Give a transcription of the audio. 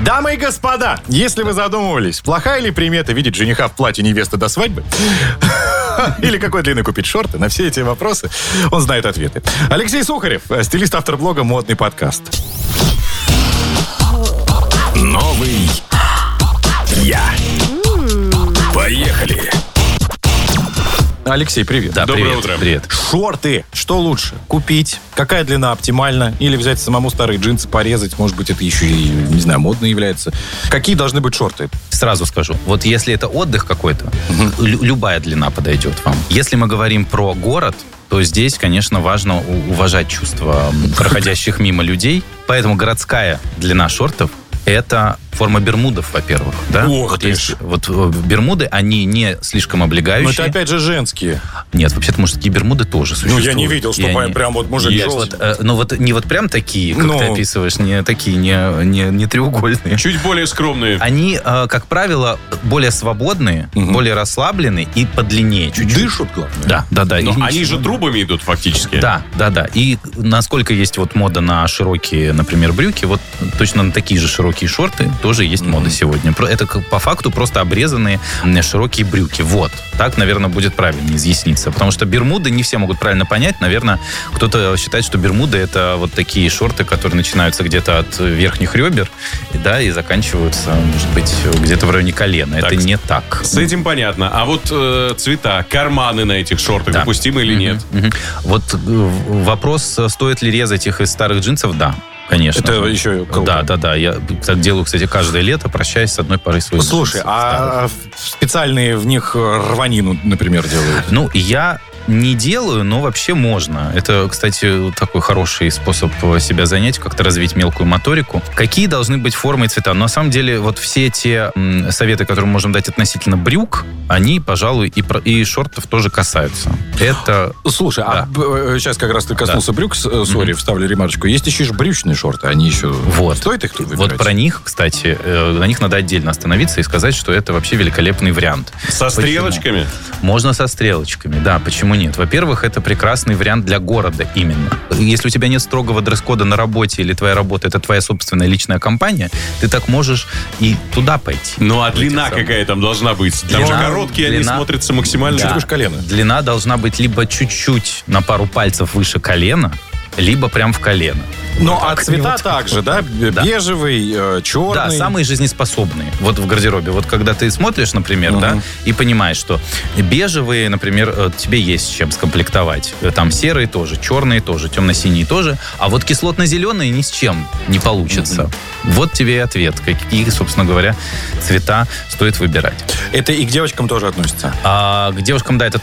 Дамы и господа, если вы задумывались, плохая ли примета видеть жениха в платье невесты до свадьбы? Или какой длины купить шорты? На все эти вопросы он знает ответы. Алексей Сухарев, стилист, автор блога «Модный подкаст». Новый я. Поехали. Алексей, привет. Да, Доброе привет, утро. Привет. Шорты. Что лучше? Купить? Какая длина оптимальна? Или взять самому старые джинсы, порезать? Может быть, это еще и, не знаю, модно является. Какие должны быть шорты? Сразу скажу. Вот если это отдых какой-то, любая длина подойдет вам. Если мы говорим про город, то здесь, конечно, важно уважать чувства проходящих мимо людей. Поэтому городская длина шортов – это форма бермудов, во-первых. Да? Ох ты ж. Вот бермуды, они не слишком облегающие. Но это опять же женские. Нет, вообще-то мужские бермуды тоже существуют. Ну, я не видел, что прям вот мужик есть. Ну, вот не вот прям такие, как ты описываешь, не такие, не треугольные. Чуть более скромные. Они, как правило, более свободные, более расслабленные и подлиннее чуть-чуть. Дышат, главное. Да. Но они же трубами идут фактически. Да. И насколько есть вот мода на широкие, например, брюки, вот точно на такие же широкие шорты тоже есть мода сегодня. Это по факту просто обрезанные широкие брюки. Вот. Так, наверное, будет правильно изъясниться. Потому что бермуды не все могут правильно понять. Наверное, кто-то считает, что бермуды — это вот такие шорты, которые начинаются где-то от верхних ребер, да, и заканчиваются, может быть, где-то в районе колена. Так, это не так. С этим понятно. А вот цвета, карманы на этих шортах допустимы или нет? Вот вопрос, стоит ли резать их из старых джинсов, да. Конечно. Это еще круто. Да. Я так делаю, кстати, каждое лето, прощаясь с одной парой своих джинсов. Слушай, а специальные в них рванину, например, делают? Ну, я не делаю, но вообще можно. Это, кстати, такой хороший способ себя занять, как-то развить мелкую моторику. Какие должны быть формы и цвета? Но на самом деле вот все те советы, которые мы можем дать относительно брюк, они, пожалуй, и шортов тоже касаются. Это... Слушай, сейчас как раз ты коснулся брюк, вставлю ремарочку. Есть еще же брючные шорты, они еще... Вот. Стоит их тут выбирать? Вот про них, кстати, на них надо отдельно остановиться и сказать, что это вообще великолепный вариант. Со стрелочками? Можно со стрелочками, да. Почему нет? Во-первых, это прекрасный вариант для города именно. Если у тебя нет строгого дресс-кода на работе, или твоя работа — это твоя собственная личная компания, ты так можешь и туда пойти. Ну, а длина какая там должна быть? Там же короткие, они смотрятся максимально... Чуть выше колена. Длина должна быть либо чуть-чуть на пару пальцев выше колена, либо прям в колено. Ну, а цвета также, да? Бежевый, черный. Да, самые жизнеспособные. Вот в гардеробе. Вот когда ты смотришь, например, да, и понимаешь, что бежевые, например, тебе есть с чем скомплектовать. Там серые тоже, черные тоже, темно-синие тоже. А вот кислотно-зеленые ни с чем не получится. Вот тебе и ответ. Какие, собственно говоря, цвета стоит выбирать. Это и к девочкам тоже относится? К девушкам, да, это